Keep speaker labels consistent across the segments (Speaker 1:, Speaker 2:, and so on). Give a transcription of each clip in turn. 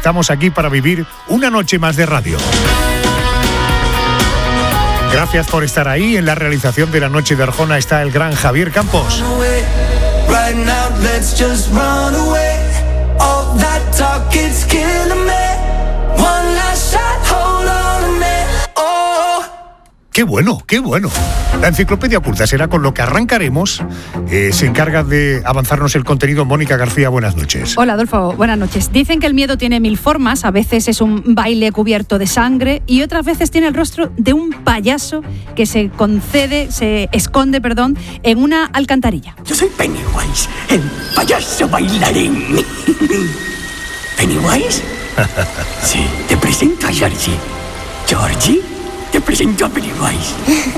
Speaker 1: estamos aquí para vivir una noche más de radio. Gracias por estar ahí. En la realización de la noche de Arjona está el gran Javier Campos. ¡Qué bueno, qué bueno! La enciclopedia oculta será con lo que arrancaremos. Se encarga de avanzarnos el contenido Mónica García. Buenas noches.
Speaker 2: Hola, Adolfo. Buenas noches. Dicen que el miedo tiene 1000 formas. A veces es un baile cubierto de sangre y otras veces tiene el rostro de un payaso que se esconde, en una alcantarilla.
Speaker 3: Yo soy Pennywise, el payaso bailarín. ¿Pennywise? Sí, te presento a Georgie. ¿Georgie? Te presento a Pennywise.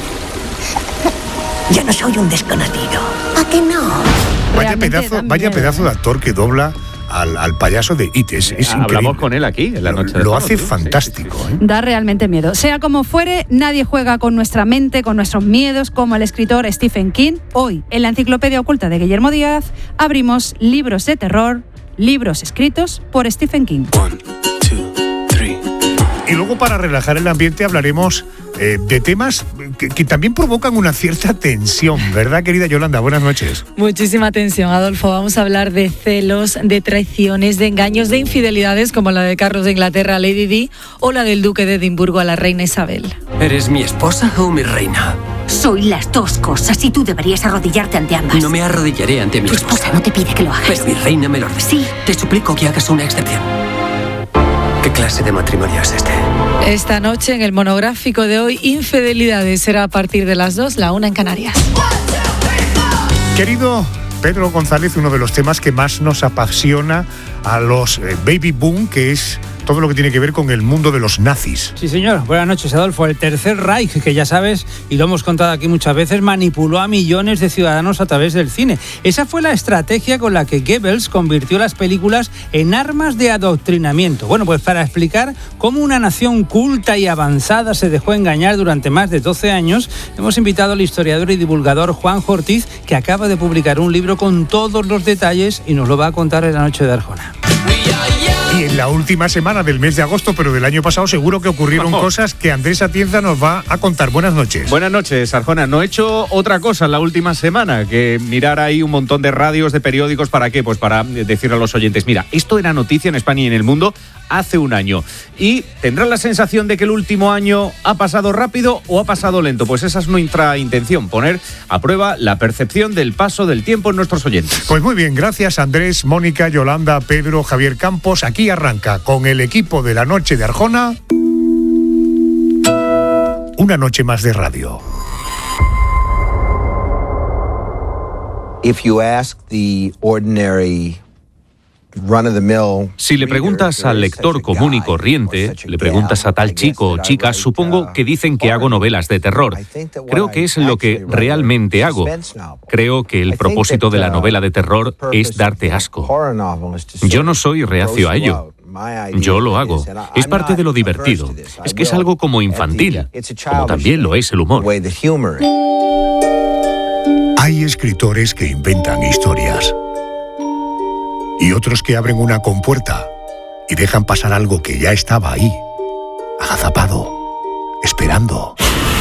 Speaker 3: Ya no soy un desconocido. ¿A qué no?
Speaker 1: Vaya pedazo de actor que dobla al payaso de It. Es increíble.
Speaker 4: Hablamos con él aquí en la noche.
Speaker 1: Lo hace fantástico. ¿Eh?
Speaker 2: Da realmente miedo. Sea como fuere, nadie juega con nuestra mente, con nuestros miedos, como el escritor Stephen King. Hoy, en la enciclopedia oculta de Guillermo Díaz, abrimos libros de terror, libros escritos por Stephen King.
Speaker 3: 1, 2, 3.
Speaker 1: Y luego, para relajar el ambiente, hablaremos de temas que también provocan una cierta tensión, ¿verdad, querida Yolanda? Buenas noches.
Speaker 5: Muchísima tensión, Adolfo. Vamos a hablar de celos, de traiciones, de engaños, de infidelidades, como la de Carlos de Inglaterra a Lady Di o la del duque de Edimburgo a la reina Isabel.
Speaker 3: ¿Eres mi esposa o mi reina?
Speaker 6: Soy las dos cosas y tú deberías arrodillarte ante ambas.
Speaker 3: No me arrodillaré ante mi
Speaker 6: Tu esposa no te pide que lo hagas.
Speaker 3: Pero mi reina me lo ordena.
Speaker 6: Sí.
Speaker 3: Te suplico que hagas una excepción. ¿Qué clase de matrimonio es este?
Speaker 5: Esta noche, en el monográfico de hoy, infidelidades, será a partir de las 2, la 1 en Canarias.
Speaker 1: Querido Pedro González, uno de los temas que más nos apasiona a los baby boom, que es todo lo que tiene que ver con el mundo de los nazis.
Speaker 7: Sí, señor. Buenas noches, Adolfo. El Tercer Reich, que ya sabes, y lo hemos contado aquí muchas veces, manipuló a millones de ciudadanos a través del cine. Esa fue la estrategia con la que Goebbels convirtió las películas en armas de adoctrinamiento. Bueno, pues para explicar cómo una nación culta y avanzada se dejó engañar durante más de 12 años, hemos invitado al historiador y divulgador Juan Ortiz, que acaba de publicar un libro con todos los detalles y nos lo va a contar en la noche de Arjona.
Speaker 1: Y en la última semana del mes de agosto, pero del año pasado, seguro que ocurrieron cosas que Andrés Atienza nos va a contar. Buenas noches.
Speaker 4: Buenas noches, Arjona. No he hecho otra cosa en la última semana que mirar ahí un montón de radios, de periódicos. ¿Para qué? Pues para decir a los oyentes, mira, esto era noticia en España y en el mundo hace un año. ¿Y tendrán la sensación de que el último año ha pasado rápido o ha pasado lento? Pues esa es nuestra intención, poner a prueba la percepción del paso del tiempo en nuestros oyentes.
Speaker 1: Pues muy bien, gracias Andrés, Mónica, Yolanda, Pedro, Javier Campos. Aquí arranca con el equipo de la noche de Arjona una noche más de radio.
Speaker 8: If you ask the ordinary
Speaker 9: Si le preguntas al lector común y corriente, le preguntas a tal chico o chica, supongo que dicen que hago novelas de terror. Creo que es lo que realmente hago. Creo que el propósito de la novela de terror es darte asco. Yo no soy reacio a ello. Yo lo hago. Es parte de lo divertido. Es que es algo como infantil, como también lo es el humor.
Speaker 1: Hay escritores que inventan historias y otros que abren una compuerta y dejan pasar algo que ya estaba ahí, agazapado, esperando.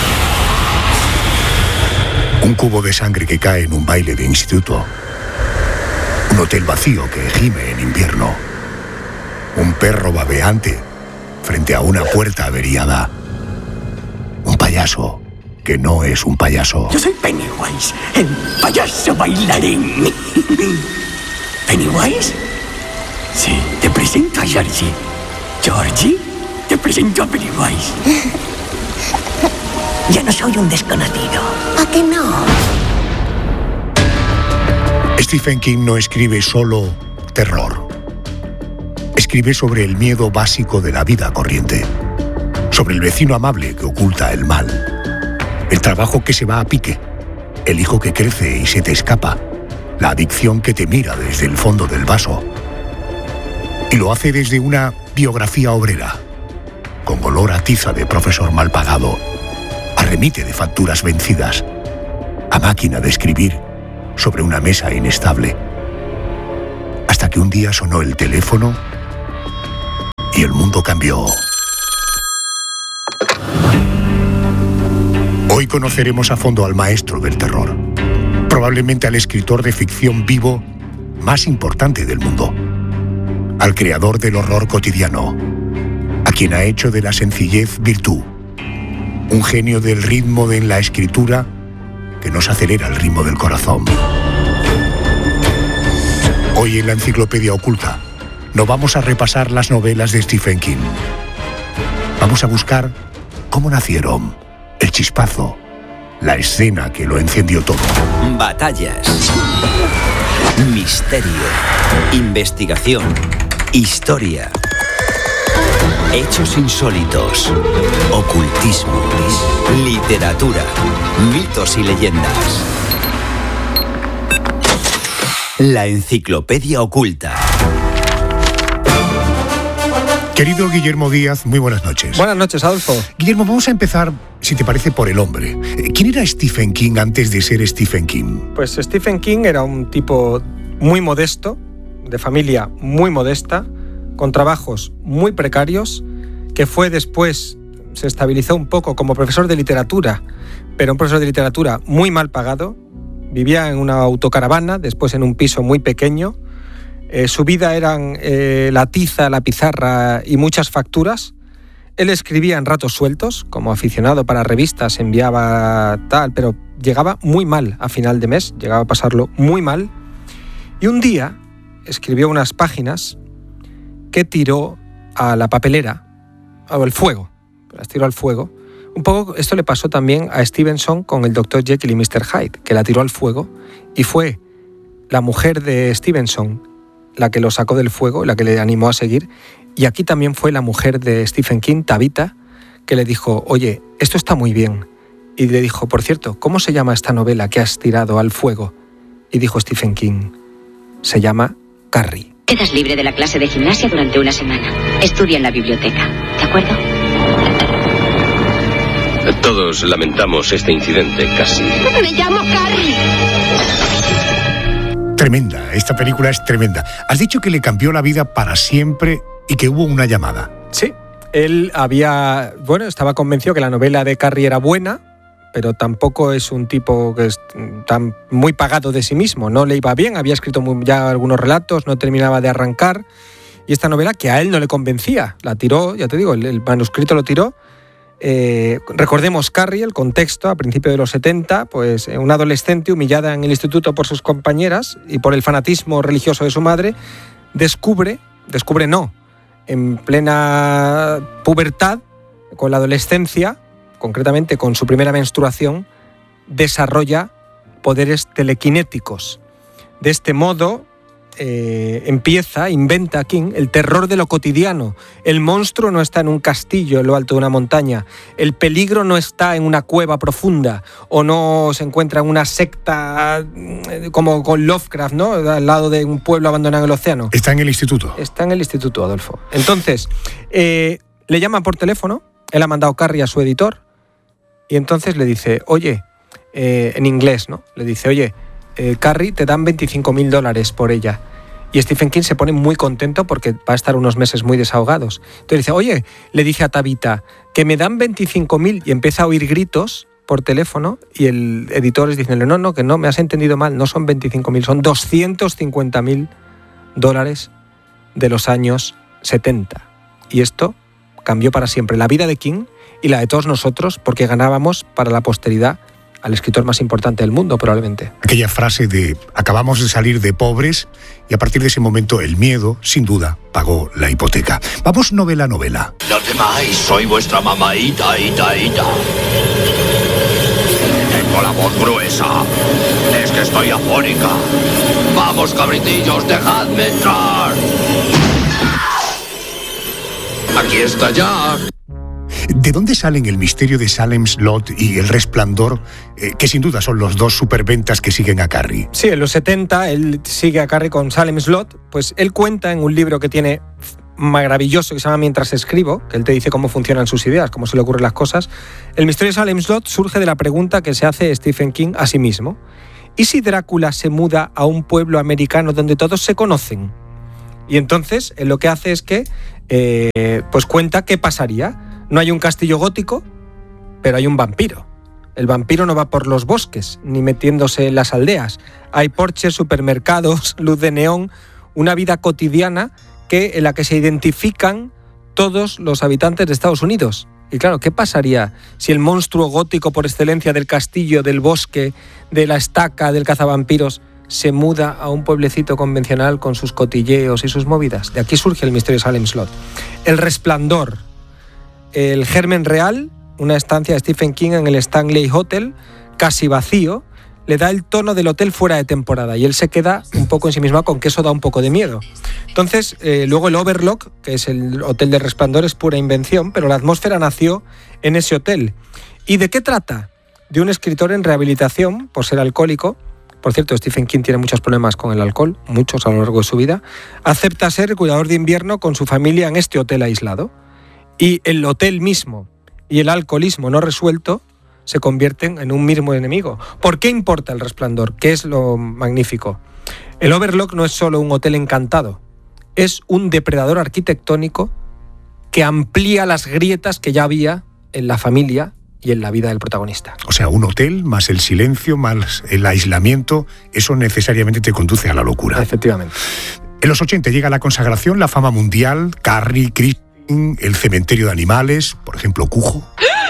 Speaker 1: Un cubo de sangre que cae en un baile de instituto. Un hotel vacío que gime en invierno. Un perro babeante frente a una puerta averiada. Un payaso que no es un payaso.
Speaker 3: Yo soy Pennywise, el payaso bailarín. ¿Pennywise? Sí, te presento a Georgie. ¿Georgie? Te presento a Pennywise. Ya no soy un desconocido.
Speaker 6: ¿A qué no?
Speaker 1: Stephen King no escribe solo terror. Escribe sobre el miedo básico de la vida corriente. Sobre el vecino amable que oculta el mal. El trabajo que se va a pique. El hijo que crece y se te escapa. La adicción que te mira desde el fondo del vaso. Y lo hace desde una biografía obrera, con olor a tiza de profesor mal pagado, a remite de facturas vencidas, a máquina de escribir sobre una mesa inestable. Hasta que un día sonó el teléfono y el mundo cambió. Hoy conoceremos a fondo al maestro del terror, probablemente al escritor de ficción vivo más importante del mundo, al creador del horror cotidiano, a quien ha hecho de la sencillez virtud, un genio del ritmo en la escritura que nos acelera el ritmo del corazón. Hoy en la Enciclopedia Oculta no vamos a repasar las novelas de Stephen King. Vamos a buscar cómo nacieron, el chispazo, la escena que lo encendió todo.
Speaker 10: Batallas, misterio, investigación, historia, hechos insólitos, ocultismo, literatura, mitos y leyendas. La Enciclopedia Oculta.
Speaker 1: Querido Guillermo Díaz, muy buenas noches.
Speaker 11: Buenas noches, Adolfo.
Speaker 1: Guillermo, vamos a empezar, si te parece, por el hombre. ¿Quién era Stephen King antes de ser Stephen King?
Speaker 11: Pues Stephen King era un tipo muy modesto, de familia muy modesta, con trabajos muy precarios, que fue después, se estabilizó un poco como profesor de literatura, pero un profesor de literatura muy mal pagado. Vivía en una autocaravana, después en un piso muy pequeño. Su vida eran la tiza, la pizarra y muchas facturas. Él escribía en ratos sueltos, como aficionado para revistas, enviaba tal, pero llegaba muy mal a final de mes, llegaba a pasarlo muy mal. Y un día escribió unas páginas que tiró a la papelera, o al fuego, las tiró al fuego. Un poco esto le pasó también a Stevenson con el Dr. Jekyll y Mr. Hyde, que la tiró al fuego y fue la mujer de Stevenson la que lo sacó del fuego, la que le animó a seguir. Y aquí también fue la mujer de Stephen King, Tabitha, que le dijo, oye, esto está muy bien. Y le dijo, por cierto, ¿cómo se llama esta novela que has tirado al fuego? Y dijo Stephen King, se llama Carrie.
Speaker 12: Quedas libre de la clase de gimnasia durante una semana. Estudia en la biblioteca, ¿de acuerdo?
Speaker 13: Todos lamentamos este incidente, casi.
Speaker 12: Me llamo Carrie.
Speaker 1: Tremenda, esta película es tremenda. Has dicho que le cambió la vida para siempre y que hubo una llamada.
Speaker 11: Sí, él estaba convencido que la novela de Carrie era buena, pero tampoco es un tipo que es tan muy pagado de sí mismo. No le iba bien, había escrito ya algunos relatos, no terminaba de arrancar. Y esta novela que a él no le convencía, la tiró, ya te digo, el manuscrito lo tiró. Recordemos Carrie, el contexto, a principios de los 70, pues una adolescente humillada en el instituto por sus compañeras y por el fanatismo religioso de su madre, descubre en plena pubertad, con la adolescencia, concretamente con su primera menstruación, desarrolla poderes telequinéticos. De este modo inventa King el terror de lo cotidiano. El monstruo no está en un castillo en lo alto de una montaña. El peligro no está en una cueva profunda o no se encuentra en una secta como con Lovecraft, ¿no? Al lado de un pueblo abandonado en el océano.
Speaker 1: Está en el instituto.
Speaker 11: Está en el instituto, Adolfo. Entonces, le llaman por teléfono. Él ha mandado Carrie a su editor y entonces le dice, oye, en inglés, ¿no? Le dice, oye, Carrie, te dan $25,000 por ella. Y Stephen King se pone muy contento porque va a estar unos meses muy desahogados. Entonces dice, oye, le dice a Tabitha, que me dan 25.000, y empieza a oír gritos por teléfono y el editor es diciéndole, no, que no, me has entendido mal, no son 25.000, son $250.000 de los años 70. Y esto cambió para siempre la vida de King y la de todos nosotros porque ganábamos para la posteridad al escritor más importante del mundo, probablemente.
Speaker 1: Aquella frase de acabamos de salir de pobres y a partir de ese momento el miedo, sin duda, pagó la hipoteca. Vamos novela a novela.
Speaker 3: No temáis, soy vuestra mamá Ita. Tengo la voz gruesa. Es que estoy afónica. Vamos, cabritillos, dejadme entrar. Aquí está Jack.
Speaker 1: ¿De dónde salen El misterio de Salem's Lot y El resplandor, que sin duda son los dos superventas que siguen a Carrie?
Speaker 11: Sí, en los 70 él sigue a Carrie con Salem's Lot. Pues él cuenta en un libro que tiene maravilloso que se llama Mientras escribo, que él te dice cómo funcionan sus ideas, cómo se le ocurren las cosas. El misterio de Salem's Lot surge de la pregunta que se hace Stephen King a sí mismo. ¿Y si Drácula se muda a un pueblo americano donde todos se conocen? Y entonces él lo que hace es que pues cuenta qué pasaría. No hay un castillo gótico, pero hay un vampiro. El vampiro no va por los bosques, ni metiéndose en las aldeas. Hay porches, supermercados, luz de neón, una vida cotidiana en la que se identifican todos los habitantes de Estados Unidos. Y claro, ¿qué pasaría si el monstruo gótico por excelencia del castillo, del bosque, de la estaca, del cazavampiros, se muda a un pueblecito convencional con sus cotilleos y sus movidas? De aquí surge el misterio de Salem Slot. El Resplandor, El germen real, una estancia de Stephen King en el Stanley Hotel, casi vacío, le da el tono del hotel fuera de temporada y él se queda un poco ensimismado con que eso da un poco de miedo. Entonces, luego el Overlook, que es el hotel del Resplandor, es pura invención, pero la atmósfera nació en ese hotel. ¿Y de qué trata? De un escritor en rehabilitación por ser alcohólico. Por cierto, Stephen King tiene muchos problemas con el alcohol, muchos a lo largo de su vida. Acepta ser el cuidador de invierno con su familia en este hotel aislado. Y el hotel mismo y el alcoholismo no resuelto se convierten en un mismo enemigo. ¿Por qué importa El Resplandor? ¿Qué es lo magnífico? El Overlook no es solo un hotel encantado, es un depredador arquitectónico que amplía las grietas que ya había en la familia y en la vida del protagonista.
Speaker 1: O sea, un hotel más el silencio, más el aislamiento, eso necesariamente te conduce a la locura.
Speaker 11: Efectivamente.
Speaker 1: En los 80 llega la consagración, la fama mundial, Carrie, Christine, El cementerio de animales, por ejemplo, Cujo.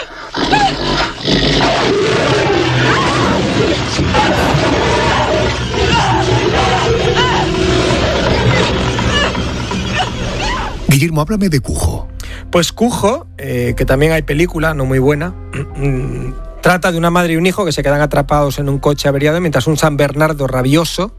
Speaker 1: Guillermo, háblame de Cujo.
Speaker 11: Pues Cujo, que también hay película, no muy buena, trata de una madre y un hijo que se quedan atrapados en un coche averiado mientras un San Bernardo rabioso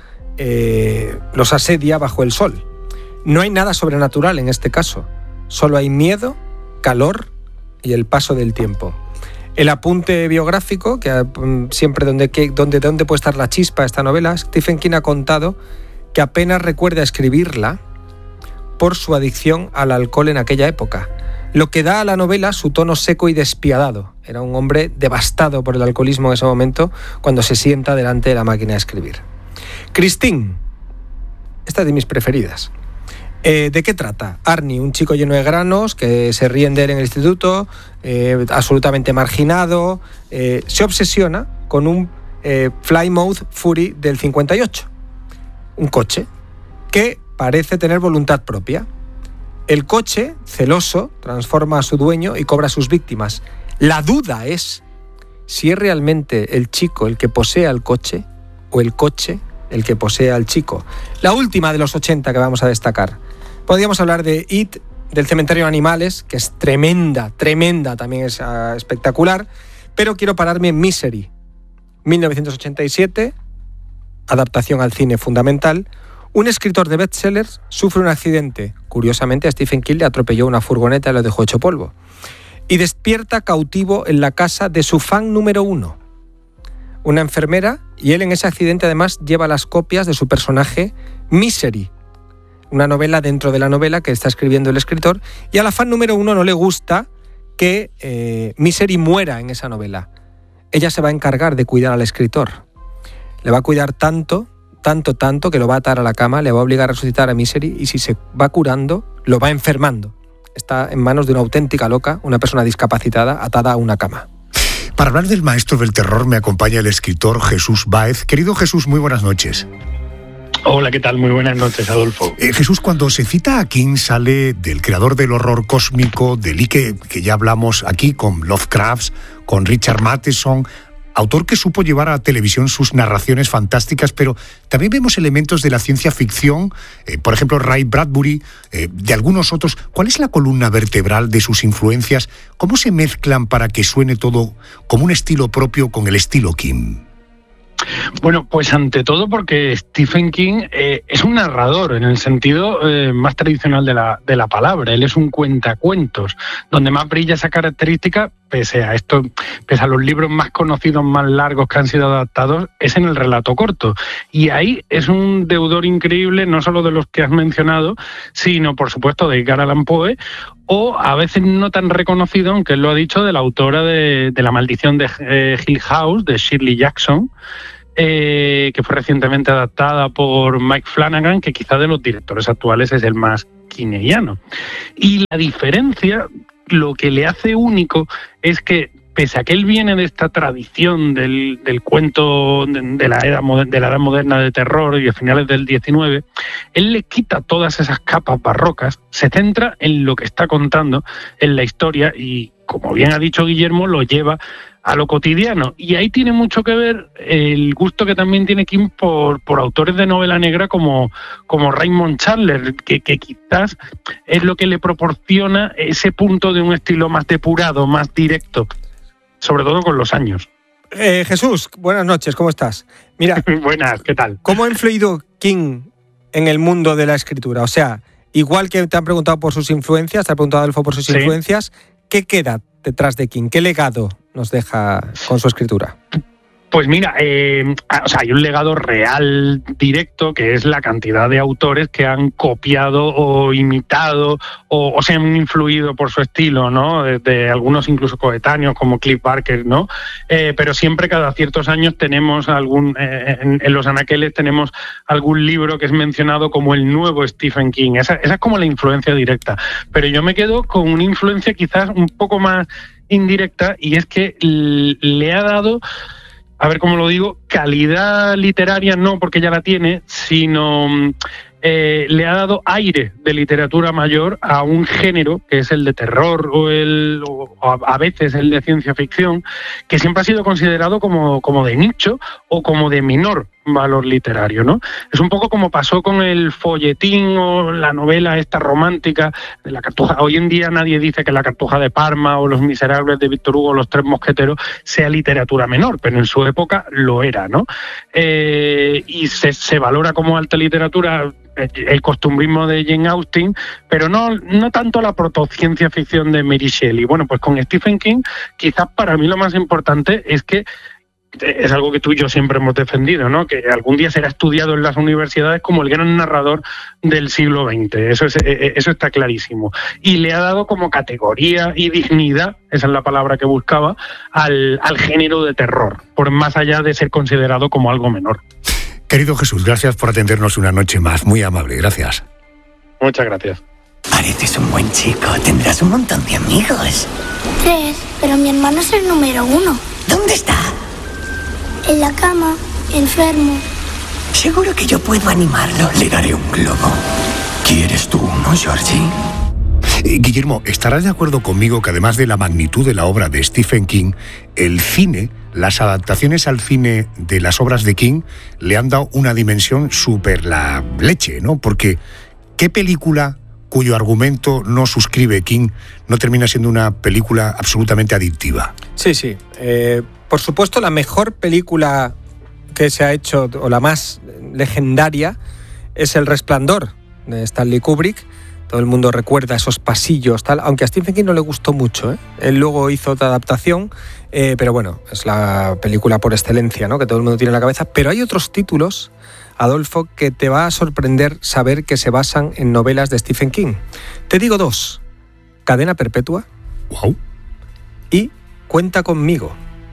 Speaker 11: los asedia bajo el sol. No hay nada sobrenatural en este caso, solo hay miedo, calor y el paso del tiempo. El apunte biográfico, que siempre donde puede estar la chispa de esta novela, Stephen King ha contado que apenas recuerda escribirla por su adicción al alcohol en aquella época, lo que da a la novela su tono seco y despiadado. Era un hombre devastado por el alcoholismo en ese momento cuando se sienta delante de la máquina de escribir. Christine, esta es de mis preferidas. ¿De qué trata? Arnie, un chico lleno de granos que se ríen de él en el instituto, absolutamente marginado, se obsesiona con un Plymouth Fury del 58, un coche que parece tener voluntad propia. El coche, celoso, transforma a su dueño y cobra a sus víctimas. La duda es si es realmente el chico el que posee al coche o el coche el que posee al chico. La última de los 80 que vamos a destacar. Podríamos hablar de It, del cementerio de animales, que es tremenda, también es espectacular, pero quiero pararme en Misery, 1987, adaptación al cine fundamental. Un escritor de bestsellers sufre un accidente. Curiosamente, a Stephen King le atropelló una furgoneta y lo dejó hecho polvo. Y despierta cautivo en la casa de su fan número 1, una enfermera, y él en ese accidente además lleva las copias de su personaje Misery, una novela dentro de la novela que está escribiendo el escritor, y a la fan número 1 no le gusta que Misery muera en esa novela. Ella se va a encargar de cuidar al escritor. Le va a cuidar tanto que lo va a atar a la cama, le va a obligar a resucitar a Misery, y si se va curando, lo va enfermando. Está en manos de una auténtica loca, una persona discapacitada atada a una cama.
Speaker 1: Para hablar del maestro del terror me acompaña el escritor Jesús Báez. Querido Jesús, muy buenas noches.
Speaker 14: Hola, ¿qué tal? Muy buenas noches, Adolfo.
Speaker 1: Jesús, cuando se cita a King sale del creador del horror cósmico, de Lee, que ya hablamos aquí, con Lovecraft, con Richard Matheson, autor que supo llevar a la televisión sus narraciones fantásticas, pero también vemos elementos de la ciencia ficción, por ejemplo, Ray Bradbury, de algunos otros. ¿Cuál es la columna vertebral de sus influencias? ¿Cómo se mezclan para que suene todo como un estilo propio con el estilo King?
Speaker 14: Bueno, pues ante todo porque Stephen King es un narrador en el sentido más tradicional de la palabra. Él es un cuentacuentos, donde más brilla esa característica, pese a los libros más conocidos, más largos que han sido adaptados, es en el relato corto. Y ahí es un deudor increíble, no solo de los que has mencionado, sino por supuesto de Edgar Allan Poe, o a veces no tan reconocido, aunque él lo ha dicho, de la autora de La maldición de Hill House, de Shirley Jackson, que fue recientemente adaptada por Mike Flanagan, que quizá de los directores actuales es el más skinneriano. Y la diferencia, lo que le hace único, es que pese a que él viene de esta tradición del cuento de la edad moderna de terror y a finales del 19, él le quita todas esas capas barrocas, se centra en lo que está contando, en la historia, y como bien ha dicho Guillermo, lo lleva a lo cotidiano. Y ahí tiene mucho que ver el gusto que también tiene King por autores de novela negra como Raymond Chandler, que quizás es lo que le proporciona ese punto de un estilo más depurado, más directo, sobre todo con los años.
Speaker 11: Jesús, buenas noches, ¿cómo estás? Mira,
Speaker 14: buenas, ¿qué tal?
Speaker 11: ¿Cómo ha influido King en el mundo de la escritura? O sea, igual que te han preguntado por sus influencias, te ha preguntado Adolfo por sus influencias, ¿qué queda detrás de King? ¿Qué legado nos deja con su escritura?
Speaker 14: Pues mira, hay un legado real directo, que es la cantidad de autores que han copiado o imitado o se han influido por su estilo, ¿no? De algunos incluso coetáneos como Clive Barker, ¿no? Pero siempre cada ciertos años tenemos en los anaqueles tenemos algún libro que es mencionado como el nuevo Stephen King. Esa es como la influencia directa. Pero yo me quedo con una influencia quizás un poco más indirecta, y es que le ha dado, a ver cómo lo digo, calidad literaria, no porque ya la tiene, sino le ha dado aire de literatura mayor a un género que es el de terror o a veces el de ciencia ficción, que siempre ha sido considerado como de nicho o como de menor valor literario, ¿no? Es un poco como pasó con el folletín o la novela esta romántica de la Cartuja. Hoy en día nadie dice que la Cartuja de Parma o Los Miserables de Víctor Hugo o Los Tres Mosqueteros sea literatura menor, pero en su época lo era, ¿no? Y se valora como alta literatura el costumbrismo de Jane Austen, pero no tanto la protociencia ficción de Mary Shelley. Bueno, pues con Stephen King, quizás para mí lo más importante es que es algo que tú y yo siempre hemos defendido, ¿no? Que algún día será estudiado en las universidades como el gran narrador del siglo XX. Eso está clarísimo. Y le ha dado como categoría y dignidad, esa es la palabra que buscaba, al género de terror, por más allá de ser considerado como algo menor.
Speaker 1: Querido Jesús, gracias por atendernos una noche más. Muy amable, gracias.
Speaker 14: Muchas gracias.
Speaker 10: Pareces un buen chico, tendrás un montón de amigos.
Speaker 15: 3, pero mi hermano es el número 1.
Speaker 10: ¿Dónde está?
Speaker 15: En la cama, enfermo.
Speaker 10: Seguro que yo puedo animarlo. Le daré un globo. ¿Quieres tú uno, Georgie?
Speaker 1: Guillermo, estarás de acuerdo conmigo que además de la magnitud de la obra de Stephen King, el cine, las adaptaciones al cine de las obras de King le han dado una dimensión súper la leche, ¿no? Porque ¿qué película cuyo argumento no suscribe King no termina siendo una película absolutamente adictiva?
Speaker 11: Sí. Por supuesto, la mejor película que se ha hecho, o la más legendaria, es El Resplandor, de Stanley Kubrick. Todo el mundo recuerda esos pasillos, tal, aunque a Stephen King no le gustó mucho, ¿eh? Él luego hizo otra adaptación, pero bueno, es la película por excelencia, ¿no? Que todo el mundo tiene en la cabeza. Pero hay otros títulos, Adolfo, que te va a sorprender saber que se basan en novelas de Stephen King. Te digo 2, Cadena Perpetua.
Speaker 1: Wow.
Speaker 11: Y Cuenta conmigo.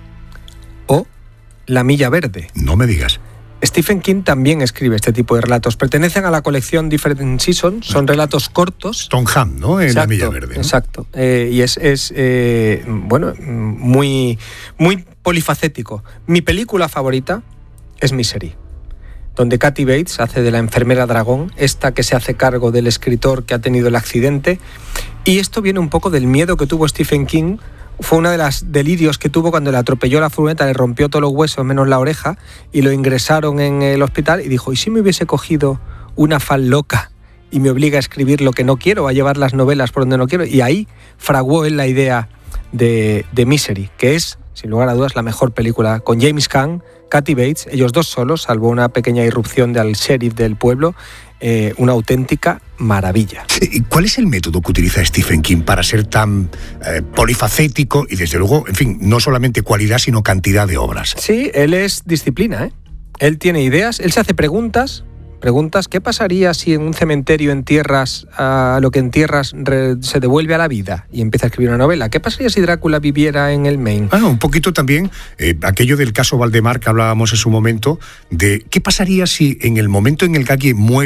Speaker 11: O La Milla Verde.
Speaker 1: No me digas.
Speaker 11: Stephen King también escribe este tipo de relatos. Pertenecen a la colección Different Seasons, son relatos cortos.
Speaker 1: Stoneham, ¿no? En La Milla Verde, ¿no?
Speaker 11: Exacto. Y es muy, muy polifacético. Mi película favorita es Misery, donde Kathy Bates hace de la enfermera dragón, esta que se hace cargo del escritor que ha tenido el accidente. Y esto viene un poco del miedo que tuvo Stephen King. Fue uno de los delirios que tuvo cuando le atropelló la furgoneta, le rompió todos los huesos menos la oreja y lo ingresaron en el hospital y dijo, ¿y si me hubiese cogido una fan loca y me obliga a escribir lo que no quiero, a llevar las novelas por donde no quiero? Y ahí fraguó él la idea de Misery, que es, sin lugar a dudas, la mejor película, con James Caan, Kathy Bates, ellos dos solos, salvo una pequeña irrupción del sheriff del pueblo, una auténtica maravilla.
Speaker 1: ¿Cuál es el método que utiliza Stephen King para ser tan polifacético y, desde luego, en fin, no solamente cualidad, sino cantidad de obras?
Speaker 11: Sí, él es disciplina, ¿eh? Él tiene ideas, él se hace preguntas, ¿qué pasaría si en un cementerio entierras a lo que entierras se devuelve a la vida? Y empieza a escribir una novela. ¿Qué pasaría si Drácula viviera en el Maine?
Speaker 1: Un poquito también aquello del caso Valdemar que hablábamos en su momento, de qué pasaría si en el momento en el que alguien muere,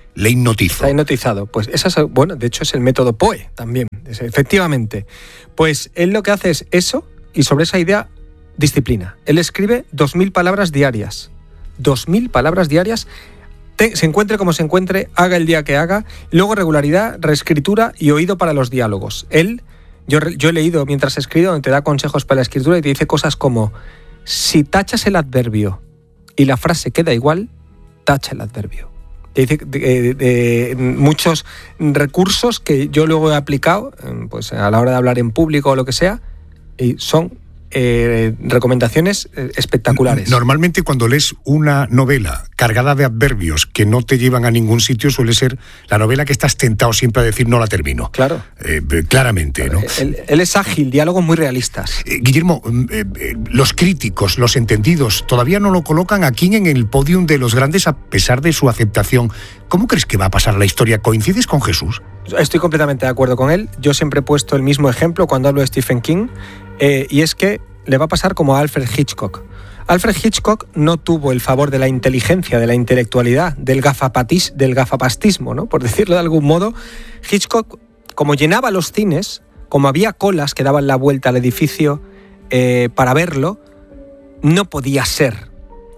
Speaker 1: le hipnotizo.
Speaker 11: Está hipnotizado. Pues bueno, de hecho es el método Poe también, efectivamente. Pues él lo que hace es eso, y sobre esa idea, disciplina. Él escribe 2.000 palabras diarias. 2.000 palabras diarias, se encuentre como se encuentre, haga el día que haga, luego regularidad, reescritura y oído para los diálogos. Yo he leído mientras escribe, donde te da consejos para la escritura y te dice cosas como: si tachas el adverbio y la frase queda igual, tacha el adverbio. Te dice muchos recursos que yo luego he aplicado, pues a la hora de hablar en público o lo que sea, y son recomendaciones espectaculares.
Speaker 1: Normalmente cuando lees una novela cargada de adverbios que no te llevan a ningún sitio, suele ser la novela que estás tentado siempre a decir no la termino.
Speaker 11: Claro.
Speaker 1: Claramente, ¿no?
Speaker 11: Él es ágil, diálogos muy realistas.
Speaker 1: Guillermo, los críticos, los entendidos, todavía no lo colocan aquí en el podium de los grandes a pesar de su aceptación. ¿Cómo crees que va a pasar la historia? ¿Coincides con Jesús?
Speaker 11: Estoy completamente de acuerdo con él. Yo siempre he puesto el mismo ejemplo cuando hablo de Stephen King, y es que le va a pasar como a Alfred Hitchcock. Alfred Hitchcock no tuvo el favor de la inteligencia, de la intelectualidad, del gafapastismo, ¿no? Por decirlo de algún modo. Hitchcock, como llenaba los cines, como había colas que daban la vuelta al edificio para verlo, no podía ser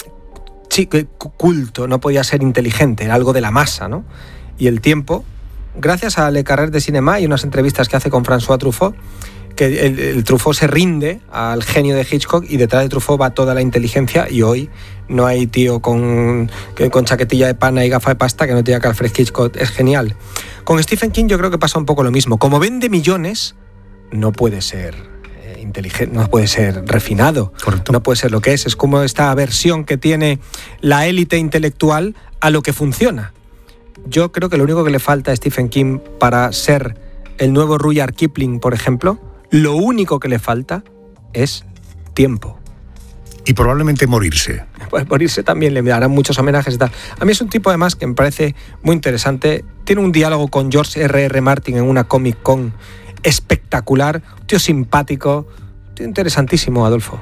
Speaker 11: culto, no podía ser inteligente, era algo de la masa, ¿no? Y el tiempo, gracias a Le Carré de Cinema y unas entrevistas que hace con François Truffaut, que el Truffaut se rinde al genio de Hitchcock y detrás de Truffaut va toda la inteligencia, y hoy no hay tío con chaquetilla de pana y gafa de pasta que no te diga que Alfred Hitchcock es genial. Con Stephen King yo creo que pasa un poco lo mismo. Como vende millones, no puede ser inteligente, no puede ser refinado. Correcto. No puede ser lo que es. Es como esta aversión que tiene la élite intelectual a lo que funciona. Yo creo que lo único que le falta a Stephen King para ser el nuevo Rudyard Kipling, por ejemplo, lo único que le falta es tiempo.
Speaker 1: Y probablemente morirse.
Speaker 11: Pues morirse también, le darán muchos homenajes y tal. A mí es un tipo además que me parece muy interesante. Tiene un diálogo con George R.R. Martin en una Comic Con espectacular. Un tío simpático. Un tío interesantísimo, Adolfo.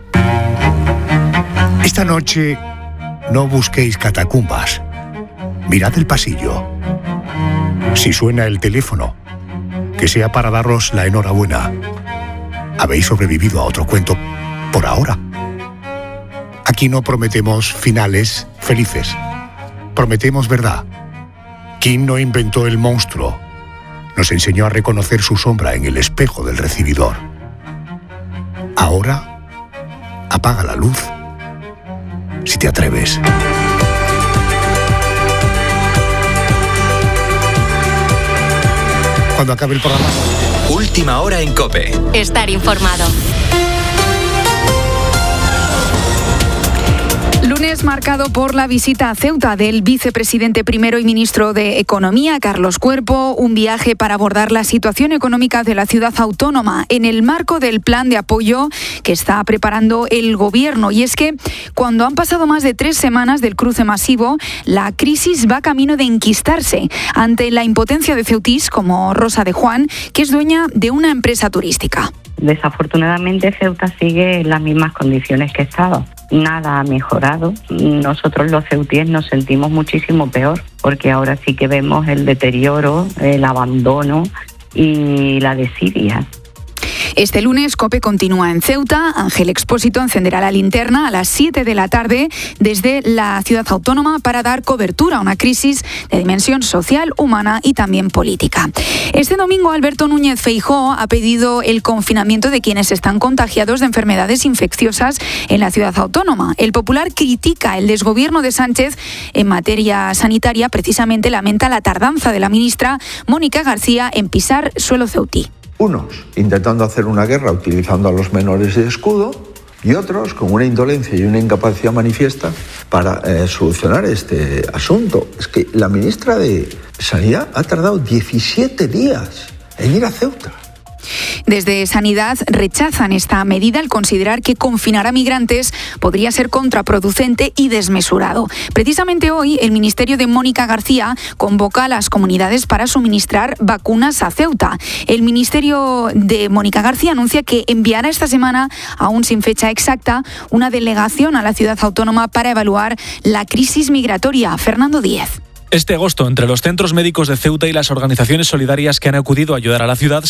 Speaker 1: Esta noche no busquéis catacumbas. Mirad el pasillo. Si suena el teléfono, que sea para daros la enhorabuena. Habéis sobrevivido a otro cuento por ahora. Aquí no prometemos finales felices. Prometemos verdad. King no inventó el monstruo. Nos enseñó a reconocer su sombra en el espejo del recibidor. Ahora, apaga la luz. Si te atreves. Cuando acabe el programa.
Speaker 16: Última hora en COPE.
Speaker 17: Estar informado. Lunes marcado por la visita a Ceuta del vicepresidente primero y ministro de Economía, Carlos Cuerpo, un viaje para abordar la situación económica de la ciudad autónoma en el marco del plan de apoyo que está preparando el gobierno. Y es que cuando han pasado más de 3 semanas del cruce masivo, la crisis va camino de enquistarse ante la impotencia de ceutís como Rosa de Juan, que es dueña de una empresa turística.
Speaker 18: Desafortunadamente Ceuta sigue en las mismas condiciones que estaba. Nada ha mejorado. Nosotros los ceutíes nos sentimos muchísimo peor porque ahora sí que vemos el deterioro, el abandono y la desidia.
Speaker 17: Este lunes COPE continúa en Ceuta. Ángel Expósito encenderá la linterna a las 7 de la tarde desde la ciudad autónoma para dar cobertura a una crisis de dimensión social, humana y también política. Este domingo Alberto Núñez Feijóo ha pedido el confinamiento de quienes están contagiados de enfermedades infecciosas en la ciudad autónoma. El Popular critica el desgobierno de Sánchez en materia sanitaria. Precisamente lamenta la tardanza de la ministra Mónica García en pisar suelo ceutí.
Speaker 19: Unos intentando hacer una guerra utilizando a los menores de escudo y otros con una indolencia y una incapacidad manifiesta para solucionar este asunto. Es que la ministra de Sanidad ha tardado 17 días en ir a Ceuta.
Speaker 17: Desde Sanidad rechazan esta medida al considerar que confinar a migrantes podría ser contraproducente y desmesurado. Precisamente hoy el Ministerio de Mónica García convoca a las comunidades para suministrar vacunas a Ceuta. El Ministerio de Mónica García anuncia que enviará esta semana, aún sin fecha exacta, una delegación a la ciudad autónoma para evaluar la crisis migratoria. Fernando Díez.
Speaker 20: Este agosto, entre los centros médicos de Ceuta y las organizaciones solidarias que han acudido a ayudar a la ciudad,